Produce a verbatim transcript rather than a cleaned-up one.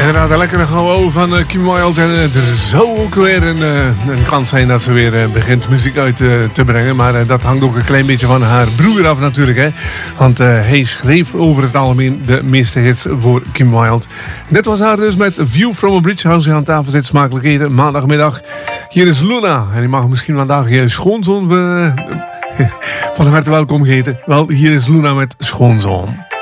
Inderdaad, een lekkere gauw van uh, Kim Wilde. En uh, er zou ook weer een, uh, een kans zijn dat ze weer uh, begint muziek uit uh, te brengen. Maar uh, dat hangt ook een klein beetje van haar broer af natuurlijk. Hè? Want uh, hij schreef over het algemeen de meeste hits voor Kim Wilde. Dit was haar dus met View from a Bridge. Hou ze aan tafel zit, smakelijk eten, maandagmiddag. Hier is Luna. En die mag misschien vandaag je schoonzoon uh, van harte welkom heten. Wel, hier is Luna met Schoonzoon.